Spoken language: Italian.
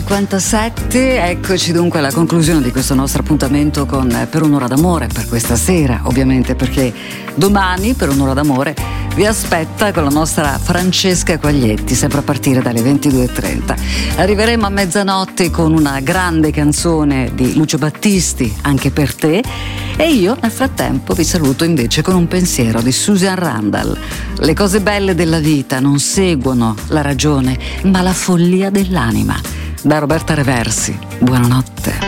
9:57, eccoci dunque alla conclusione di questo nostro appuntamento con Per un'ora d'amore, per questa sera ovviamente, perché domani Per un'ora d'amore vi aspetta con la nostra Francesca Quaglietti, sempre a partire dalle 22:30. Arriveremo a mezzanotte con una grande canzone di Lucio Battisti, Anche per te, e io nel frattempo vi saluto invece con un pensiero di Susan Randall. Le cose belle della vita non seguono la ragione, ma la follia dell'anima. Da Roberta Reversi, buonanotte.